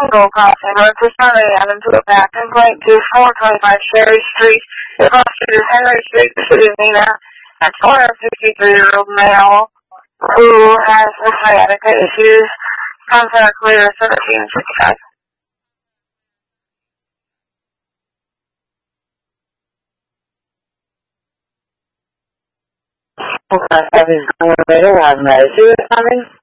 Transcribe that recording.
single crossing road to Sunday Avenue to the back and point to 425 Cherry Street. The cross street is Henry Street. This is Nina, a 263-year-old male who has sciatica issues. Contact later 1765. Okay, that is going later on. Is he coming?